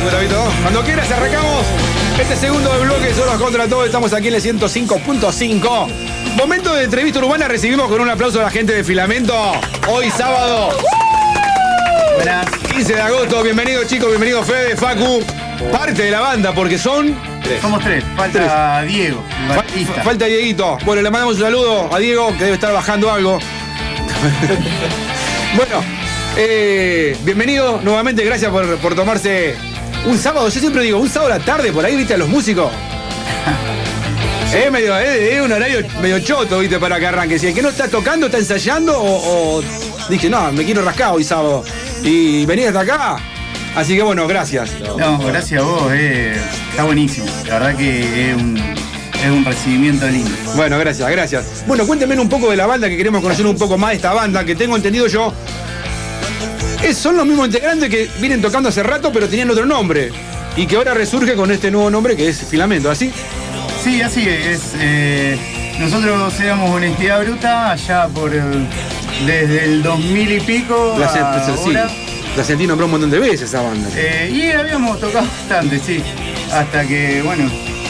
Cuando quieras arrancamos este segundo bloque de Solos contra Todos. Estamos aquí en el 105.5. Momento de entrevista urbana. Recibimos con un aplauso a la gente de Filamento. Hoy sábado. Buenas. 15 de agosto. Bienvenidos chicos, bienvenido Fede, Facu. Parte de la banda porque son... Somos tres. Falta Diego. Falta Dieguito. Bueno, le mandamos un saludo a Diego que debe estar bajando algo. Bueno, bienvenido nuevamente. Gracias por tomarse un sábado. Yo siempre digo, un sábado a la tarde por ahí, viste, a los músicos. Es un horario medio choto, viste, para que arranque. Si el que no está tocando está ensayando o dije, no, me quiero rascar hoy sábado. Y venís hasta acá. Así que bueno, gracias. No, gracias a vos, está buenísimo. La verdad que es un recibimiento lindo. Bueno, gracias. Bueno, cuéntenme un poco de la banda, que queremos conocer un poco más de esta banda, que tengo entendido yo. Son los mismos integrantes que vienen tocando hace rato, pero tenían otro nombre. Y que ahora resurge con este nuevo nombre que es Filamento, ¿así? Sí, así es. Nosotros éramos Honestidad Bruta allá desde el 2000 y pico. La sentí nombrar un montón de veces esa banda. Y habíamos tocado bastante, sí. Hasta que, bueno,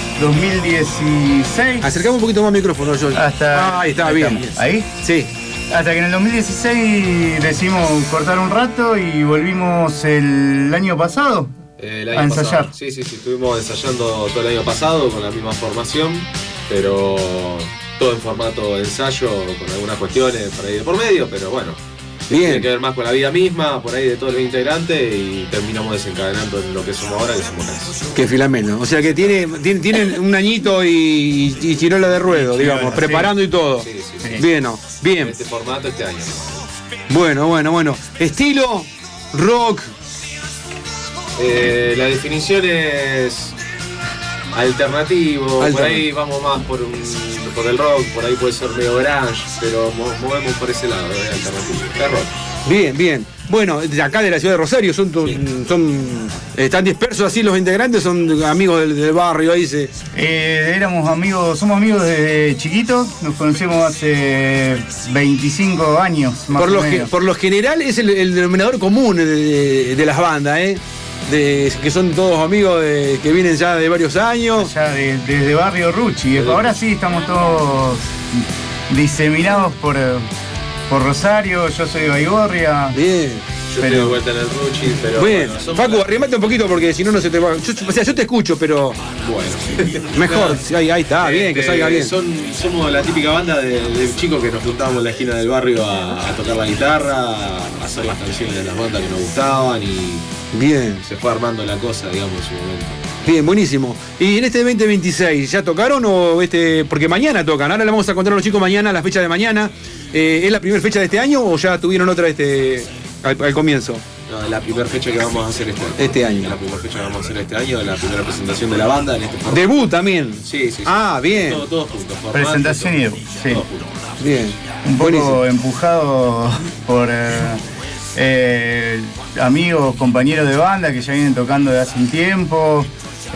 2016. Acercame un poquito más al micrófono, yo. Ahí está, bien. ¿Ahí? Sí. Hasta que en el 2016 decidimos cortar un rato y volvimos el año pasado a ensayar. Sí, estuvimos ensayando todo el año pasado con la misma formación, pero todo en formato de ensayo, con algunas cuestiones por ahí de por medio, pero bueno. Bien. Tiene que ver más con la vida misma, por ahí de todos los integrantes, y terminamos desencadenando en lo que somos ahora, que somos tres. Que Filamento. O sea que tienen un añito y chirola de ruedo, digamos, preparando y todo. Sí. Bien. En este formato este año. Bueno. Estilo, rock. La definición es alternativo. Por ahí vamos más por el rock, por ahí puede ser medio grunge, pero movemos por ese lado, alternativo. Es rock. Bien. Bueno, de acá de la ciudad de Rosario están dispersos así los integrantes, son amigos del barrio, ahí se... somos amigos desde chiquitos, nos conocemos hace 25 años más o menos. Por lo general es el denominador común de las bandas, que son todos amigos que vienen ya de varios años. Ya desde Barrio Rucci. Ahora sí estamos todos diseminados por Rosario. Yo soy de Baigorria. Bien. Yo estoy de vuelta en el Rucci, pero bueno, Facu, arrimate un poquito porque si no se te va. Yo te escucho, pero bueno. Mejor, ahí está, bien, que salga bien. Somos la típica banda de chicos que nos juntábamos en la esquina del barrio a tocar la guitarra, a hacer las canciones de las bandas que nos gustaban y bien. Se fue armando la cosa, digamos, en su momento. Bien, buenísimo. ¿Y en este 2026 ya tocaron o porque mañana tocan? Ahora le vamos a contar a los chicos mañana, la fecha de mañana. ¿Es la primera fecha de este año o ya tuvieron otra al comienzo? No, la primera fecha que vamos a hacer este año. La primera fecha que vamos a hacer este año, la primera presentación de la banda en este formato. ¿Debut también? Sí. Ah, bien. Todo junto. Presentación y debut, sí. Todo junto. Bien. Un poco buenísimo. Empujado por amigos, compañeros de banda que ya vienen tocando de hace un tiempo.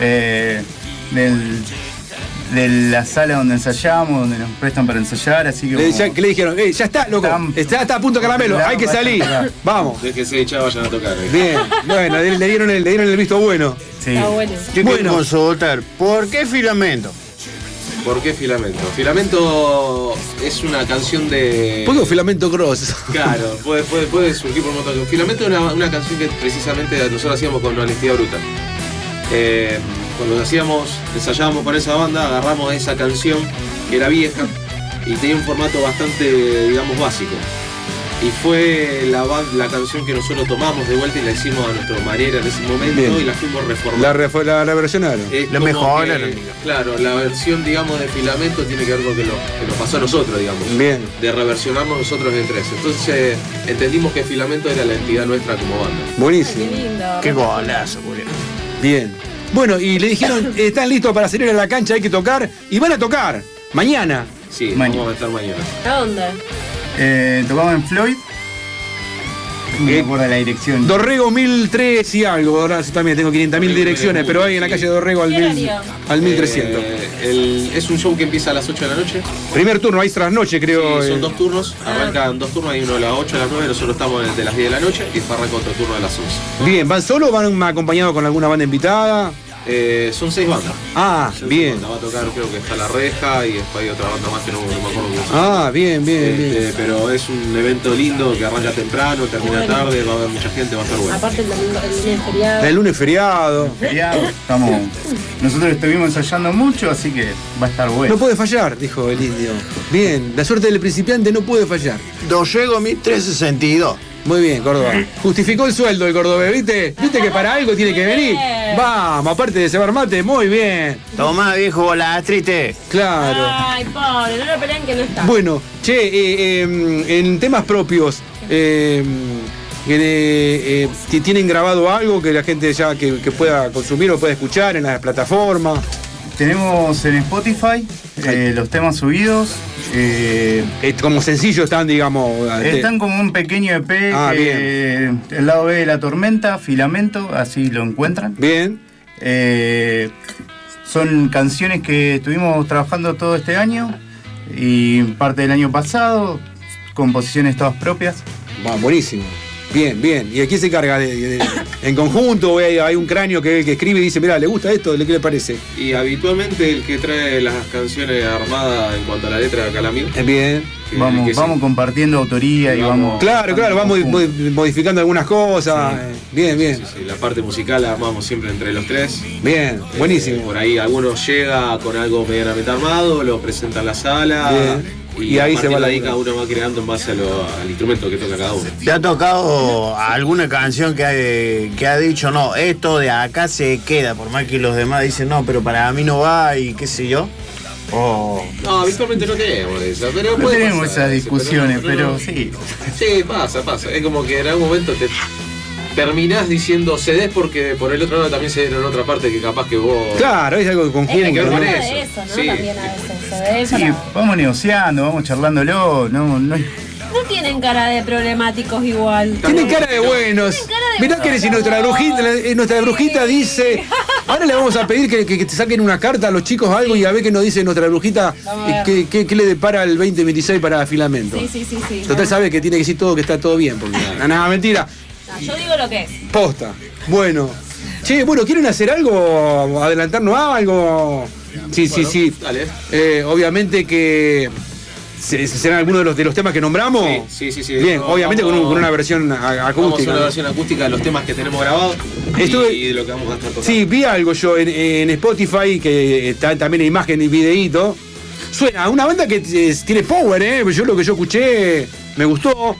De la sala donde ensayamos, donde nos prestan para ensayar, así que... que le dijeron, ya está, loco, está a punto de caramelo, hay que salir, vamos. Déjense echar, vayan a tocar. Bien, bueno, le dieron el visto bueno. Sí. Está bueno. Yo quiero consultar, ¿por qué Filamento? ¿Por qué Filamento? Filamento es una canción de... ¿Por qué Filamento Cross? Claro, puede surgir por un montón. Filamento es una canción que precisamente nosotros hacíamos con Honestidad Bruta. Cuando ensayábamos con esa banda, agarramos esa canción que era vieja y tenía un formato bastante, digamos, básico. Y fue la canción que nosotros tomamos de vuelta y la hicimos a nuestra manera en ese momento. Bien. Y la fuimos reformando. La reversionaron. Lo mejoraron. Claro, la versión, digamos, de Filamento tiene que ver con que nos pasó a nosotros, digamos. Bien. De reversionarnos nosotros en tres. Entonces entendimos que Filamento era la entidad nuestra como banda. Buenísimo. Qué lindo. Qué golazo, Julián. Bien. Bueno, y le dijeron, están listos para salir a la cancha, hay que tocar. Y van a tocar mañana. Sí, vamos a estar mañana. ¿A dónde? Tocamos en Floyd. No me acuerdo de la dirección. Dorrego 1003 y algo, ahora yo también tengo 500.000 direcciones, pero hay en la calle Dorrego al 1300. Es un show que empieza a las 8 de la noche. Primer turno, hay trasnoche creo. Sí, son 2 turnos, arrancan 2 turnos, hay uno a las 8 a las 9, nosotros estamos desde las 10 de la noche y después arranca otro turno a las 11. Bien, ¿van solo o van acompañados con alguna banda invitada? Son 6 bandas. Ah, bien. Va a tocar, creo que está La Reja y después hay otra banda más que no me acuerdo cómo se llama. Ah, bien. Pero es un evento lindo que arranca temprano, termina tarde, va a haber mucha gente, va a estar bueno. Aparte el domingo, el lunes feriado. El lunes feriado. Nosotros estuvimos ensayando mucho, así que va a estar bueno. No puede fallar, dijo el indio. Bien, la suerte del principiante no puede fallar. Dorrego 1362. Muy bien, Córdoba. Justificó el sueldo el cordobés, ¿viste? ¿Viste que para algo tiene que venir? Vamos, aparte de cebar mate, muy bien. Tomá, viejo, bola triste. Claro. Ay, pobre, no lo pelean que no está. Bueno, che, en temas propios, ¿tienen grabado algo que la gente ya que pueda consumir o pueda escuchar en las plataformas? Tenemos en Spotify los temas subidos. Como sencillo están, digamos. Están como un pequeño EP. El lado B de La Tormenta, Filamento, así lo encuentran. Bien. Son canciones que estuvimos trabajando todo este año y parte del año pasado, composiciones todas propias. Buenísimo. Bien. ¿Y aquí se encarga en conjunto? Hay un cráneo que escribe y dice, mira, ¿le gusta esto? ¿Qué le parece? Y habitualmente el que trae las canciones armadas en cuanto a la letra acá la amigo. Bien. Vamos compartiendo autoría y vamos... Claro, vamos modificando algunas cosas. Claro. Bien. Sí, la parte musical la armamos siempre entre los tres. Bien, buenísimo. Por ahí alguno llega con algo medianamente armado, lo presenta en la sala. Bien. Y ahí se va ahí cada uno va creando en base al instrumento que toca cada uno. ¿Te ha tocado alguna canción que ha dicho, no, esto de acá se queda, por más que los demás dicen, no, pero para mí no va y qué sé yo? No, habitualmente no tenemos eso, pero no tenemos esas discusiones, pero sí. Sí, pasa. Es como que en algún momento te terminás diciendo cedés porque por el otro lado también se en otra parte que capaz que vos... Claro, es algo que confieren que con eso, eso. ¿no? Sí. También a veces. Sí, vamos negociando, vamos charlándolo, no No tienen cara de problemáticos igual. Tienen cara de buenos. Mirá que si nuestra brujita dice. Ahora le vamos a pedir que te saquen una carta a los chicos algo y a ver qué nos dice nuestra brujita qué le depara el 2026 para Filamento. Sí. Total sabe que tiene que decir todo que está todo bien. Porque nada, mentira. No, yo digo lo que es. Posta. Bueno. Che, ¿quieren hacer algo? ¿Adelantarnos algo? Sí. Dale. Obviamente que serán algunos de los temas que nombramos. Sí. Bien, obviamente con una versión acústica. Vamos a una versión acústica de los temas que tenemos grabados y de lo que vamos a estar tocando. Sí, vi algo yo en Spotify, que está también en imagen y videíto. Suena una banda que tiene power, yo lo que yo escuché me gustó.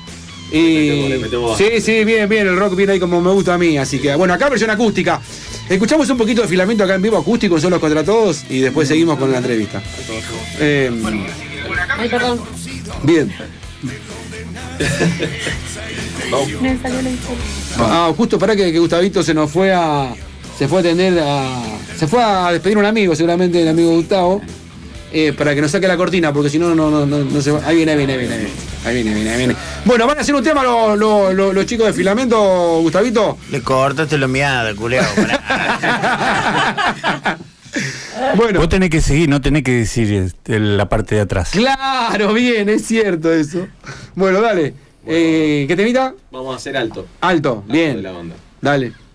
Le metemos sí, bien, el rock viene ahí como me gusta a mí, así que bueno, acá versión acústica. Escuchamos un poquito de Filamento acá en vivo acústico, solos contra todos, y después seguimos con la entrevista. Ay, perdón. Bien. Me salió la historia. Justo para que Gustavito se fue a despedir a un amigo, seguramente el amigo Gustavo, para que nos saque la cortina, porque si no se va. Ahí viene. Bueno, van a hacer un tema los chicos de Filamento, Gustavito. Le cortaste la miada, culeado. Bueno. Vos tenés que seguir, no tenés que decir la parte de atrás. Claro, bien, es cierto eso. Bueno, dale. ¿Qué temita? Vamos a hacer alto. Alto, bien. De la banda. Dale.